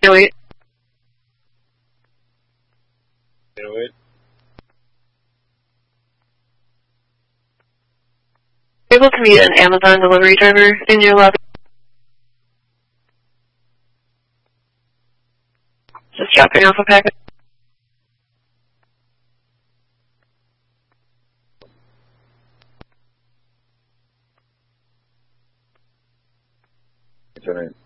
08. Able to meet an Amazon delivery driver in your lobby. Just dropping off a package. All right.